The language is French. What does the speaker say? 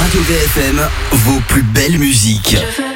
Radio VFM, vos plus belles musiques. Je veux